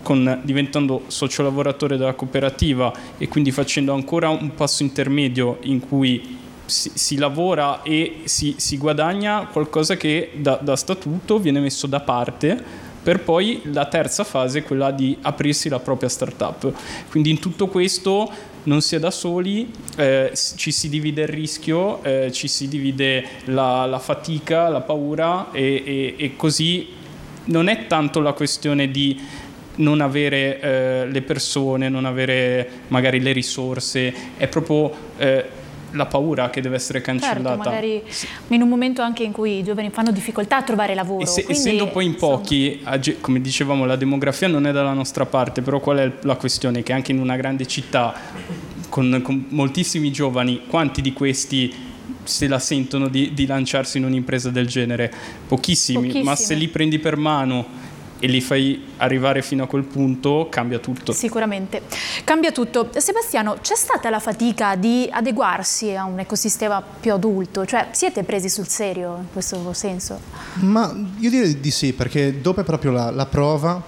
diventando socio lavoratore della cooperativa e quindi facendo ancora un passo intermedio in cui si lavora e si guadagna qualcosa che da statuto viene messo da parte, per poi la terza fase, quella di aprirsi la propria startup. Quindi in tutto questo non si è da soli, ci si divide il rischio, ci si divide la fatica, la paura e così non è tanto la questione di non avere le persone, non avere magari le risorse, è proprio la paura che deve essere cancellata. Certo, magari in un momento anche in cui i giovani fanno difficoltà a trovare lavoro. Essendo poi in pochi, come dicevamo, la demografia non è dalla nostra parte, però qual è la questione? Che anche in una grande città con moltissimi giovani, quanti di questi se la sentono di lanciarsi in un'impresa del genere? Pochissimi, ma se li prendi per mano e li fai arrivare fino a quel punto, cambia tutto. Sicuramente, cambia tutto. Sebastiano, c'è stata la fatica di adeguarsi a un ecosistema più adulto? Cioè, siete presi sul serio in questo senso? Ma io direi di sì, perché dopo è proprio la prova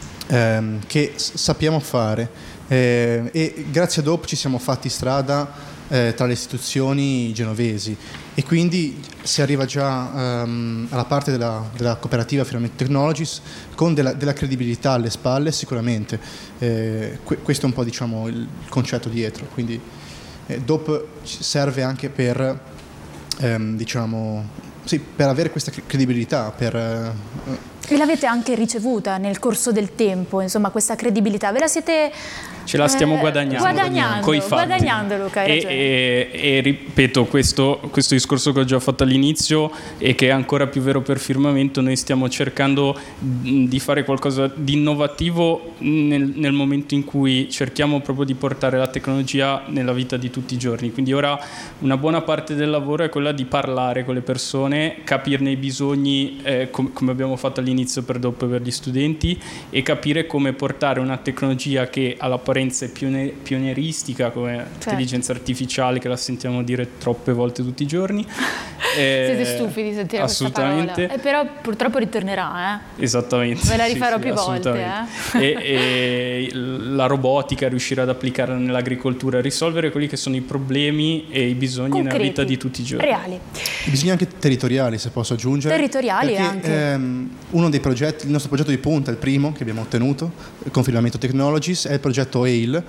che sappiamo fare e grazie a DOP ci siamo fatti strada tra le istituzioni genovesi e quindi si arriva già alla parte della cooperativa Firmament Technologies con della credibilità alle spalle sicuramente. Questo è un po' diciamo il concetto dietro, quindi DOP serve anche per diciamo sì, per avere questa credibilità, E l'avete anche ricevuta nel corso del tempo, insomma, questa credibilità. Ve la siete... Ce la stiamo guadagnando coi fatti. Guadagnando, Luca, hai ragione. E ripeto, questo discorso che ho già fatto all'inizio e che è ancora più vero per Firmamento, noi stiamo cercando di fare qualcosa di innovativo nel momento in cui cerchiamo proprio di portare la tecnologia nella vita di tutti i giorni. Quindi ora una buona parte del lavoro è quella di parlare con le persone, capirne i bisogni come abbiamo fatto all'inizio per dopo per gli studenti e capire come portare una tecnologia che all'apparenza è pionieristica come intelligenza artificiale, che la sentiamo dire troppe volte tutti i giorni. Siete stufi di sentire questa parola. Però purtroppo ritornerà. Esattamente. Ve la rifarò più volte. E la robotica, riuscire ad applicarla nell'agricoltura, risolvere quelli che sono i problemi e i bisogni concreti, nella vita di tutti i giorni. Reali. I bisogni anche territoriali, se posso aggiungere. Territoriali perché, anche. Uno dei progetti, il nostro progetto di punta, il primo che abbiamo ottenuto, con Firmamento Technologies, è il progetto AIL.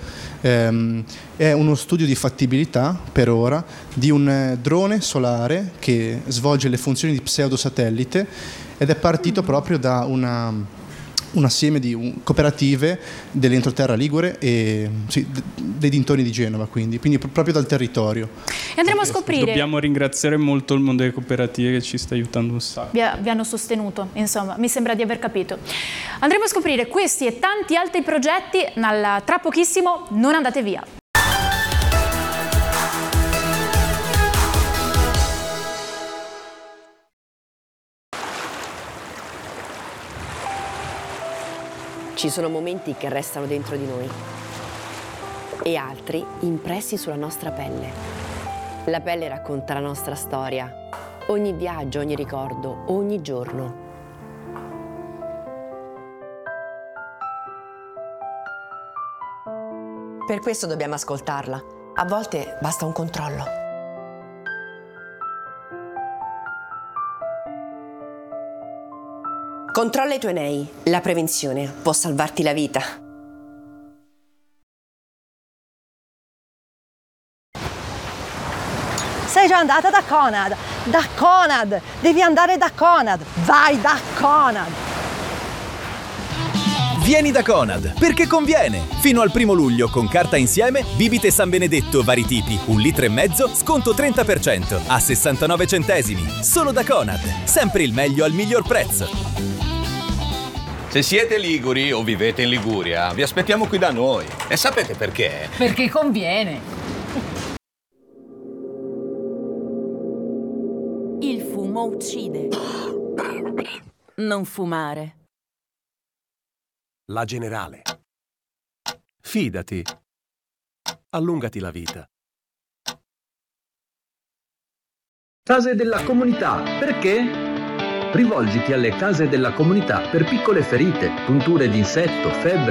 È uno studio di fattibilità per ora di un drone solare che svolge le funzioni di pseudosatellite ed è partito proprio da un assieme di cooperative dell'entroterra ligure e dei dintorni di Genova, quindi proprio dal territorio. E andremo a scoprire. Dobbiamo ringraziare molto il mondo delle cooperative che ci sta aiutando un sacco. Vi hanno sostenuto, insomma, mi sembra di aver capito. Andremo a scoprire questi e tanti altri progetti tra pochissimo, non andate via. Ci sono momenti che restano dentro di noi e altri impressi sulla nostra pelle. La pelle racconta la nostra storia, ogni viaggio, ogni ricordo, ogni giorno. Per questo dobbiamo ascoltarla. A volte basta un controllo. Controlla i tuoi nei. La prevenzione può salvarti la vita. Sei già andata da Conad? Da Conad! Devi andare da Conad! Vai da Conad! Vieni da Conad, perché conviene! Fino al 1 luglio con carta insieme, bibite San Benedetto vari tipi, 1,5 litri, sconto 30%, a 69 centesimi. Solo da Conad, sempre il meglio al miglior prezzo. Se siete liguri o vivete in Liguria, vi aspettiamo qui da noi. E sapete perché? Perché conviene. Il fumo uccide. Non fumare. La Generale. Fidati. Allungati la vita. Case della comunità. Perché? Rivolgiti alle case della comunità per piccole ferite, punture di insetto, febbre,